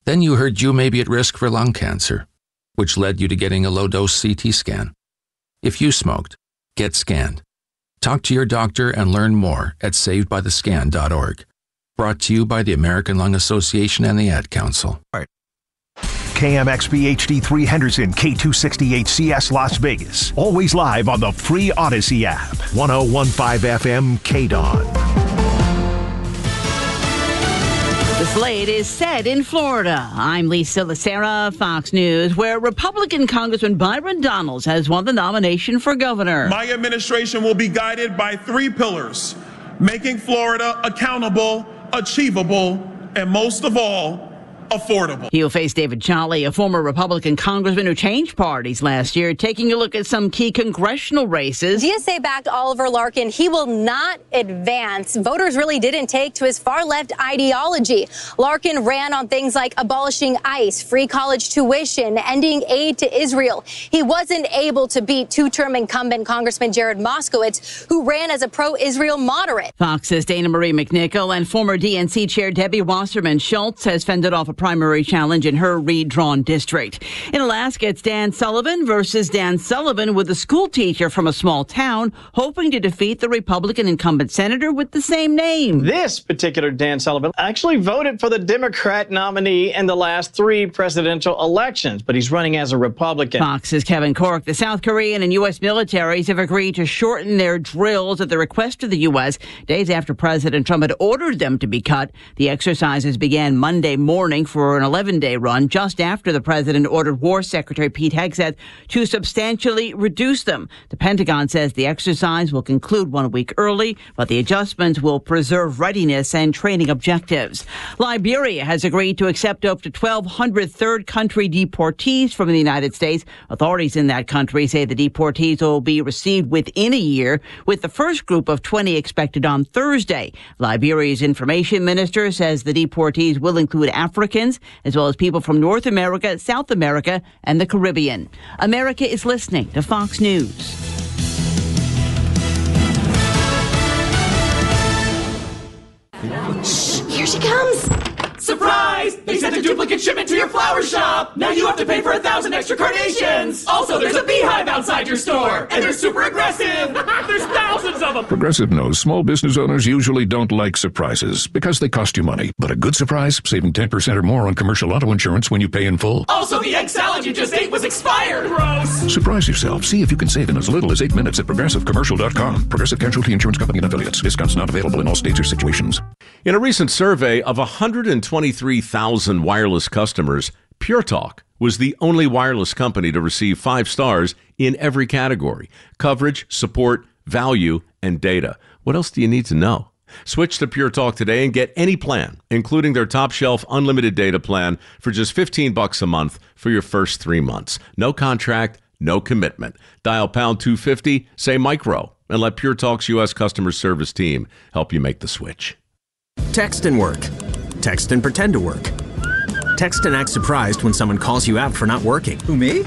Then you heard you may be at risk for lung cancer, which led you to getting a low-dose CT scan. If you smoked, get scanned. Talk to your doctor and learn more at savedbythescan.org. Brought to you by the American Lung Association and the Ad Council. KMXB HD3 Henderson, K268CS Las Vegas. Always live on the free Odyssey app. 1015 FM KDON. The slate is set in Florida. I'm Lisa Lacera, Fox News, where Republican Congressman Byron Donalds has won the nomination for governor. My administration will be guided by three pillars: making Florida accountable, achievable, and most of all, affordable. He'll face David Jolly, a former Republican congressman who changed parties last year, taking a look at some key congressional races. GSA-backed Oliver Larkin, he will not advance. Voters really didn't take to his far-left ideology. Larkin ran on things like abolishing ICE, free college tuition, ending aid to Israel. He wasn't able to beat two-term incumbent Congressman Jared Moskowitz, who ran as a pro-Israel moderate. Fox's Dana Marie McNichol and former DNC Chair Debbie Wasserman Schultz has fended off a primary challenge in her redrawn district. In Alaska, it's Dan Sullivan versus Dan Sullivan, with a school teacher from a small town hoping to defeat the Republican incumbent senator with the same name. This particular Dan Sullivan actually voted for the Democrat nominee in the last three presidential elections, but he's running as a Republican. Fox's Kevin Cork. The South Korean and U.S. militaries have agreed to shorten their drills at the request of the U.S. days after President Trump had ordered them to be cut. The exercises began Monday morning for an 11-day run, just after the president ordered War Secretary Pete Hegseth to substantially reduce them. The Pentagon says the exercise will conclude 1 week early, but the adjustments will preserve readiness and training objectives. Liberia has agreed to accept up to 1,200 third country deportees from the United States. Authorities in that country say the deportees will be received within a year, with the first group of 20 expected on Thursday. Liberia's information minister says the deportees will include Africans, as well as people from North America, South America, and the Caribbean. America is listening to Fox News. Shh, here she comes. Surprise! They sent a duplicate shipment to your flower shop! Now you have to pay for 1,000 extra carnations! Also, there's a beehive outside your store! And they're super aggressive! There's thousands of them! Progressive knows small business owners usually don't like surprises because they cost you money. But a good surprise, saving 10% or more on commercial auto insurance when you pay in full. Also, the egg salad you just ate was expired! Gross! Surprise yourself. See if you can save in as little as 8 minutes at progressivecommercial.com. Progressive Casualty Insurance Company and Affiliates. Discounts not available in all states or situations. In a recent survey of 123,000 wireless customers, Pure Talk was the only wireless company to receive 5 stars in every category: coverage, support, value, and data. What else do you need to know? Switch to Pure Talk today and get any plan, including their top shelf unlimited data plan, for just $15 a month for your first 3 months. No contract, no commitment. Dial pound 250, say micro, and let Pure Talk's U.S. customer service team help you make the switch. Text and work. Text and pretend to work. Text and act surprised when someone calls you out for not working. Who, me?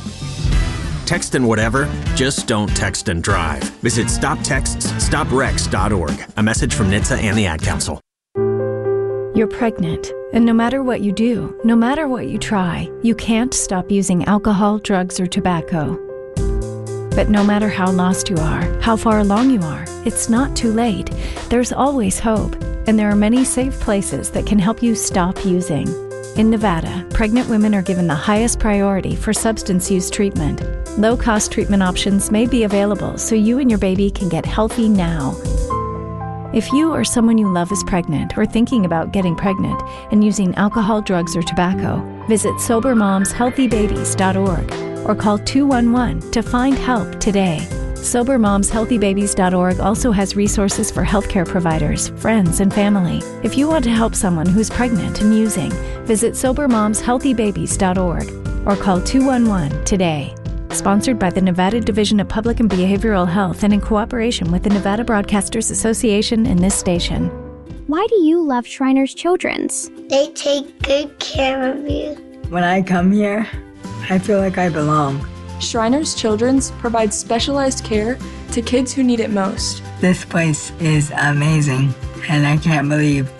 Text and whatever, just don't text and drive. Visit StopTextsStopWrecks.org. A message from NHTSA and the Ad Council. You're pregnant, and no matter what you do, no matter what you try, you can't stop using alcohol, drugs, or tobacco. But no matter how lost you are, how far along you are, it's not too late. There's always hope, and there are many safe places that can help you stop using. In Nevada, pregnant women are given the highest priority for substance use treatment. Low-cost treatment options may be available so you and your baby can get healthy now. If you or someone you love is pregnant or thinking about getting pregnant and using alcohol, drugs, or tobacco, visit SoberMomsHealthyBabies.org or call 211 to find help today. SoberMomsHealthyBabies.org also has resources for healthcare providers, friends, and family. If you want to help someone who's pregnant and using, visit SoberMomsHealthyBabies.org or call 211 today. Sponsored by the Nevada Division of Public and Behavioral Health and in cooperation with the Nevada Broadcasters Association and this station. Why do you love Shriners Children's? They take good care of you. When I come here, I feel like I belong. Shriners Children's provides specialized care to kids who need it most. This place is amazing, and I can't believe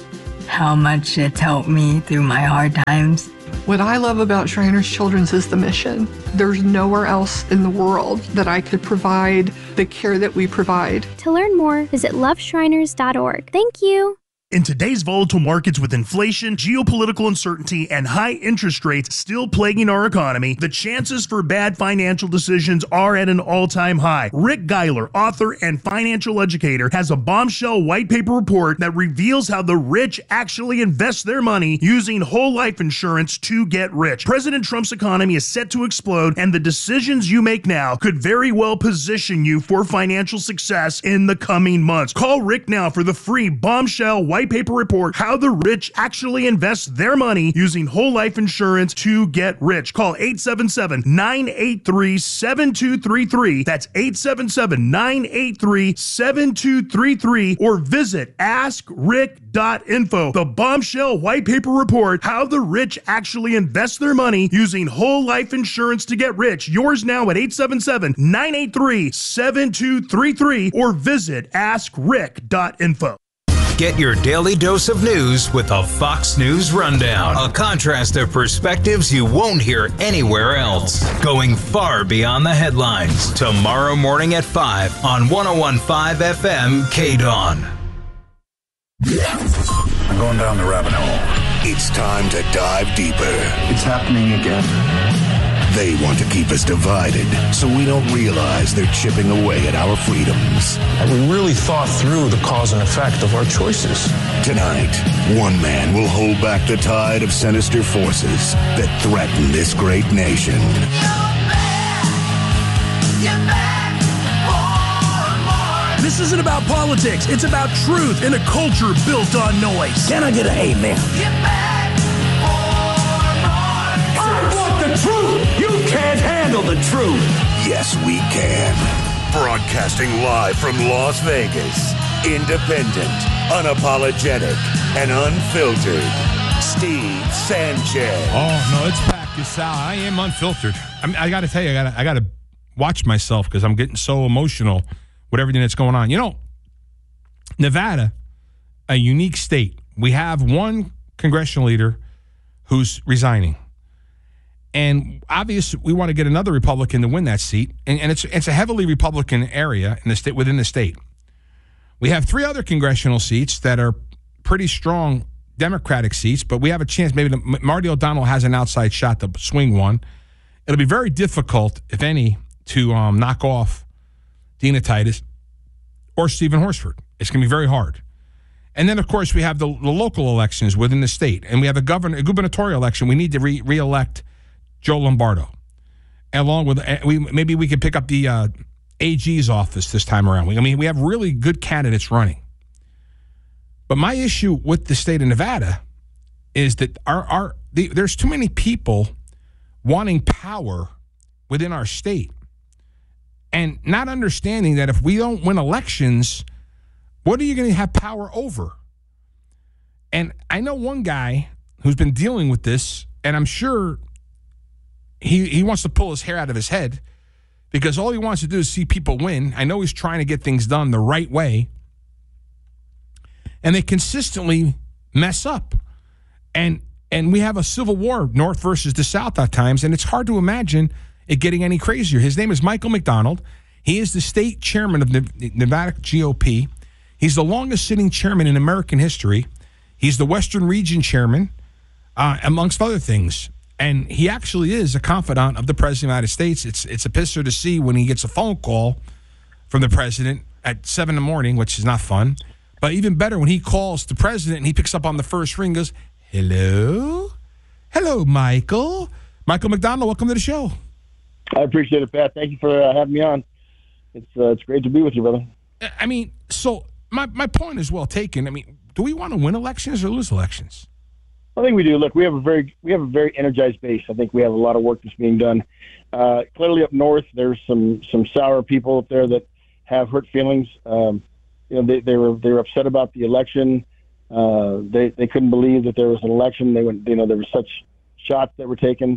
how much it's helped me through my hard times. What I love about Shriners Children's is the mission. There's nowhere else in the world that I could provide the care that we provide. To learn more, visit loveshriners.org. Thank you. In today's volatile markets with inflation, geopolitical uncertainty, and high interest rates still plaguing our economy, the chances for bad financial decisions are at an all-time high. Rick Geiler, author and financial educator, has a bombshell white paper report that reveals how the rich actually invest their money using whole life insurance to get rich. President Trump's economy is set to explode, and the decisions you make now could very well position you for financial success in the coming months. Call Rick now for the free bombshell white paper report, How the Rich Actually Invest Their Money Using Whole Life Insurance to Get Rich. Call 877-983-7233. That's 877-983-7233, or visit askrick.info. The bombshell white paper report, How the Rich Actually Invest Their Money Using Whole Life Insurance to Get Rich. Yours now at 877-983-7233, or visit askrick.info. Get your daily dose of news with a Fox News Rundown. A contrast of perspectives you won't hear anywhere else. Going far beyond the headlines. Tomorrow morning at 5 on 101.5 FM KDAWN. I'm going down the rabbit hole. It's time to dive deeper. It's happening again. They want to keep us divided so we don't realize they're chipping away at our freedoms. And we really thought through the cause and effect of our choices. Tonight, one man will hold back the tide of sinister forces that threaten this great nation. This isn't about politics. It's about truth in a culture built on noise. Can I get an amen? I want the truth. You can't handle the truth. Yes, we can. Broadcasting live from Las Vegas. Independent, unapologetic, and unfiltered. Steve Sanchez. Oh, no, it's packed. I am unfiltered. I got to tell you, I got to watch myself because I'm getting so emotional with everything that's going on. You know, Nevada, a unique state. We have one congressional leader who's resigning. And obviously, we want to get another Republican to win that seat, and it's a heavily Republican area in the state, within the state. We have 3 other congressional seats that are pretty strong Democratic seats, but we have a chance. Maybe Marty O'Donnell has an outside shot to swing one. It'll be very difficult, if any, to knock off Dina Titus or Stephen Horsford. It's going to be very hard. And then, of course, we have the local elections within the state, and we have a gubernatorial election. We need to re-elect Joe Lombardo, along with maybe we could pick up the AG's office this time around. We have really good candidates running. But my issue with the state of Nevada is that there's too many people wanting power within our state and not understanding that if we don't win elections, what are you going to have power over? And I know one guy who's been dealing with this, and I'm sure he wants to pull his hair out of his head because all he wants to do is see people win. I know he's trying to get things done the right way. And they consistently mess up. And we have a civil war, North versus the South at times, and it's hard to imagine it getting any crazier. His name is Michael McDonald. He is the state chairman of the Nevada GOP. He's the longest sitting chairman in American history. He's the Western Region chairman, amongst other things. And he actually is a confidant of the President of the United States. It's a pisser to see when he gets a phone call from the president at 7 in the morning, which is not fun. But even better, when he calls the president and he picks up on the first ring, goes, hello? Hello, Michael. Michael McDonald, welcome to the show. I appreciate it, Pat. Thank you for having me on. It's great to be with you, brother. I mean, so my point is well taken. I mean, do we want to win elections or lose elections? I think we do. Look, we have a very energized base. I think we have a lot of work that's being done. Clearly up north, there's some sour people up there that have hurt feelings. They were upset about the election. They couldn't believe that there was an election. There were such shots that were taken.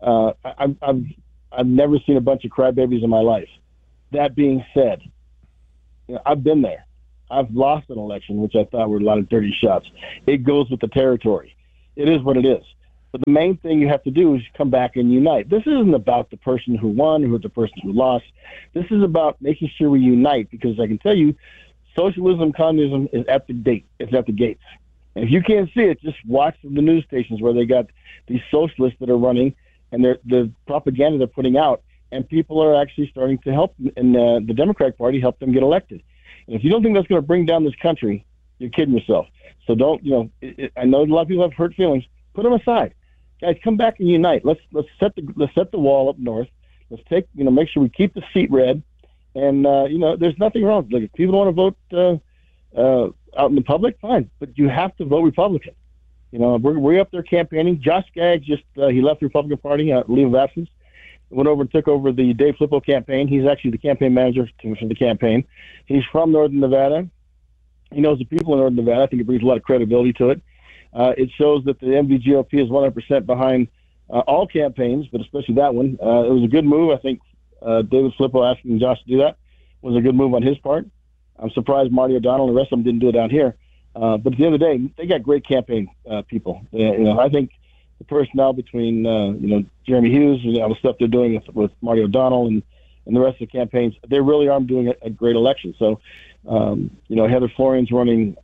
I've never seen a bunch of crybabies in my life. That being said, I've been there. I've lost an election, which I thought were a lot of dirty shots. It goes with the territory. It is what it is. But the main thing you have to do is come back and unite. This isn't about the person who won or the person who lost. This is about making sure we unite, because I can tell you, socialism, communism is at the gate. It's at the gates. And if you can't see it, just watch the news stations where they got these socialists that are running and the propaganda they're putting out, and people are actually starting to help, and the Democratic Party help them get elected. And if you don't think that's going to bring down this country, you're kidding yourself. So don't, I know a lot of people have hurt feelings. Put them aside. Guys, come back and unite. Let's set the wall up north. Let's make sure we keep the seat red. And there's nothing wrong. Like, if people want to vote out in the public, fine, but you have to vote Republican. We're up there campaigning. Josh Skaggs he left the Republican Party on leave of absence, went over and took over the Dave Flippo campaign. He's actually the campaign manager for the campaign. He's from Northern Nevada. He knows the people in Northern Nevada. I think it brings a lot of credibility to it. It shows that the MVGOP is 100% behind all campaigns, but especially that one. It was a good move. I think David Flippo asking Josh to do that was a good move on his part. I'm surprised Marty O'Donnell and the rest of them didn't do it down here. But at the end of the day, they got great campaign people. I think the personnel between Jeremy Hughes and all the stuff they're doing with Marty O'Donnell and the rest of the campaigns, they really are doing a great election. So, Heather Florian's running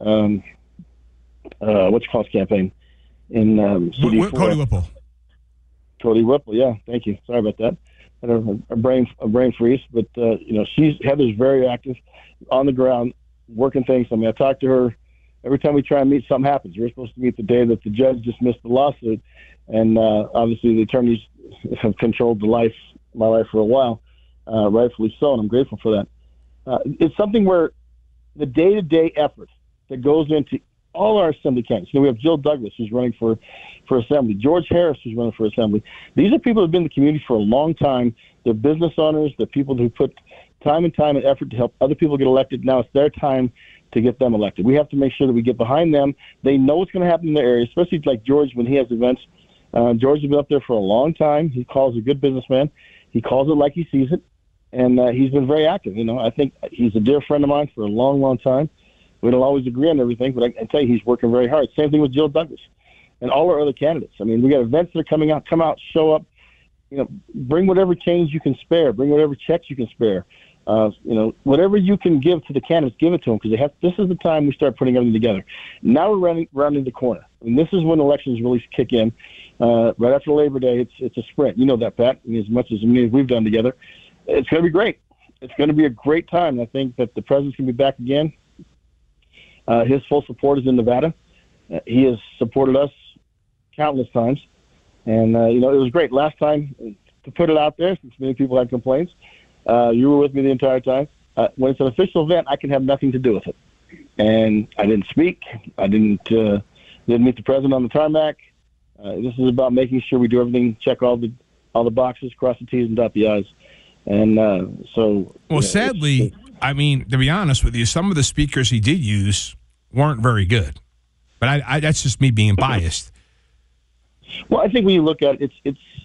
what's called campain in CD4. Cody Whipple. Cody Whipple, yeah. Thank you. Sorry about that. I had a brain freeze, but Heather's very active on the ground, working things. I mean, I talk to her every time we try and meet. Something happens. We're supposed to meet the day that the judge dismissed the lawsuit, and obviously the attorneys have controlled my life for a while, rightfully so, and I'm grateful for that. It's something where the day-to-day effort that goes into all our assembly candidates. We have Jill Douglas, who's running for assembly. George Harris, who's running for assembly. These are people who have been in the community for a long time. They're business owners. They're people who put time and effort to help other people get elected. Now it's their time to get them elected. We have to make sure that we get behind them. They know what's going to happen in their area, especially like George when he has events. George has been up there for a long time. He calls a good businessman. He calls it like he sees it, and he's been very active. I think he's a dear friend of mine for a long, long time. We don't always agree on everything, but I can tell you he's working very hard. Same thing with Jill Douglas and all our other candidates. I mean, we got events that are coming out. Come out, show up. Bring whatever change you can spare. Bring whatever checks you can spare. Whatever you can give to the candidates, give it to them, because this is the time we start putting everything together. Now we're rounding the corner. I mean, this is when elections really kick in. Right after Labor Day, it's a sprint. You know that, Pat. As much as we've done together, it's going to be great. It's going to be a great time. I think that the president's going to be back again. His full support is in Nevada. He has supported us countless times. And, it was great. Last time, to put it out there, since many people had complaints, you were with me the entire time. When it's an official event, I can have nothing to do with it. And I didn't speak. I didn't meet the president on the tarmac. This is about making sure we do everything, check all the boxes, cross the T's and dot the I's. And Well, sadly, I mean, to be honest with you, some of the speakers he did use weren't very good. But that's just me being biased. Well, I think when you look at it,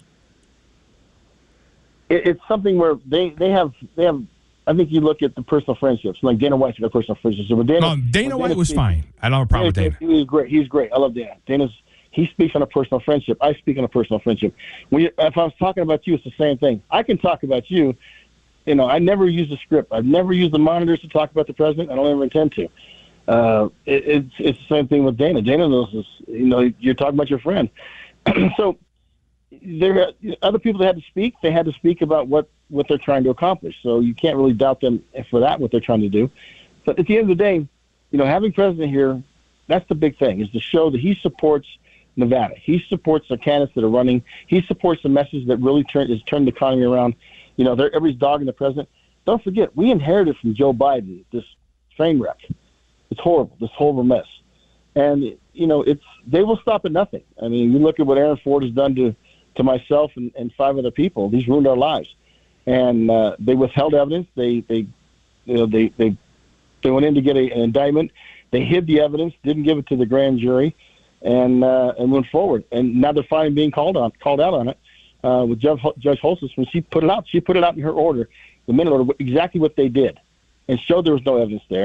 it's something where they have. I think you look at the personal friendships. Like Dana White's got personal friendships. Dana White was fine. I don't have a problem with Dana. He was great. He's great. I love Dana. He speaks on a personal friendship. I speak on a personal friendship. If I was talking about you, it's the same thing. I can talk about you. I never use a script. I've never used the monitors to talk about the president. I don't ever intend to. It's the same thing with Dana. Dana knows this. You're talking about your friend. So there are other people that had to speak. They had to speak about what they're trying to accomplish. So you can't really doubt them for that, what they're trying to do. But at the end of the day, having president here, that's the big thing, is to show that he supports Nevada. He supports the candidates that are running. He supports the message that really turned the economy around. Everybody's dogging the president. Don't forget, we inherited from Joe Biden this train wreck. It's horrible, this horrible mess. And, they will stop at nothing. I mean, you look at what Aaron Ford has done to myself and 5 other people. He's ruined our lives. And they withheld evidence. They went in to get an indictment. They hid the evidence, didn't give it to the grand jury, and went forward. And now they're finally being called out on it with Judge Holsis. When she put it out in her order, the minute order, exactly what they did, and showed there was no evidence there.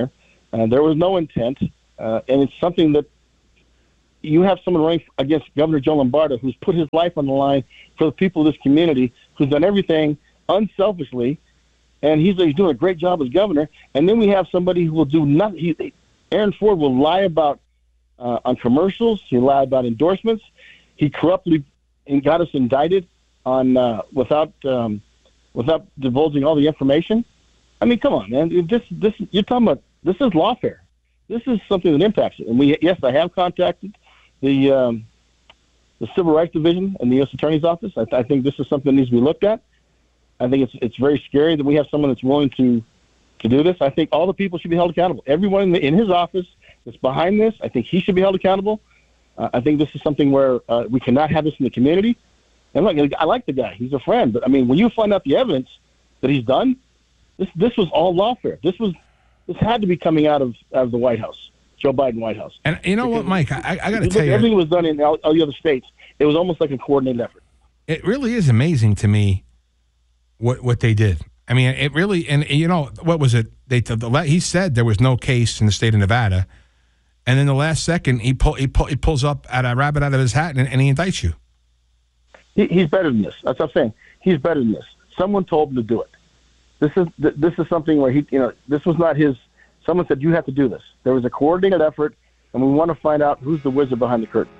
There was no intent, and it's something that you have someone running against Governor Joe Lombardo, who's put his life on the line for the people of this community, who's done everything unselfishly, and he's doing a great job as governor. And then we have somebody who will do nothing. Aaron Ford will lie about on commercials. He lied about endorsements. He corruptly got us indicted on without divulging all the information. I mean, come on, man. This you're talking about. This is lawfare. This is something that impacts it. And I have contacted the Civil Rights Division and the U.S. Attorney's Office. I think this is something that needs to be looked at. I think it's very scary that we have someone that's willing to do this. I think all the people should be held accountable. Everyone in his office that's behind this, I think he should be held accountable. I think this is something where we cannot have this in the community. And look, I like the guy. He's a friend. But, I mean, when you find out the evidence that he's done, this was all lawfare. This had to be coming out of the White House, Joe Biden White House. And you know what, Mike? I got to tell you. Everything was done in all the other states. It was almost like a coordinated effort. It really is amazing to me what they did. I mean, it really, and you know, what was it? He said there was no case in the state of Nevada. And then the last second, he pulls up a rabbit out of his hat and he indicts you. He's better than this. That's what I'm saying. He's better than this. Someone told him to do it. This is something where this was not his. Someone said you have to do this. There was a coordinated effort, and we want to find out who's the wizard behind the curtain.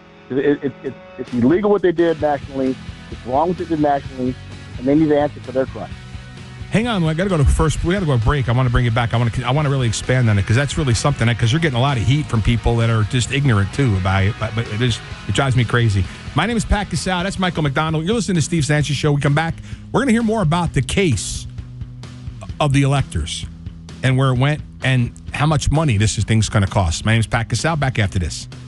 It's illegal what they did nationally. It's wrong what they did nationally, and they need to answer for their crime. Hang on, I got to go to first. We got to go to break. I want to bring it back. I want to really expand on it because that's really something. Because you're getting a lot of heat from people that are just ignorant too about it. But it drives me crazy. My name is Pat Casale. That's Michael McDonald. You're listening to Steve Sanchez Show. We come back. We're going to hear more about the case of the electors and where it went and how much money this thing's going to cost. My name is Pat Casale. Back after this.